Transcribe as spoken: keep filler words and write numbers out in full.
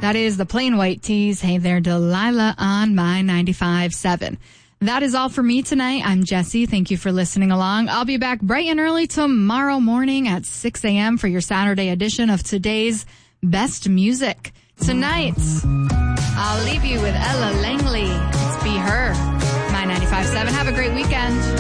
That is the Plain White Tees. Hey there, Delilah on My ninety-five point seven. That is all for me tonight. I'm Jessie. Thank you for listening along. I'll be back bright and early tomorrow morning at six a.m. for your Saturday edition of today's Best Music. Tonight, I'll leave you with Ella Langley. Let's Be Her. My ninety-five point seven. Have a great weekend.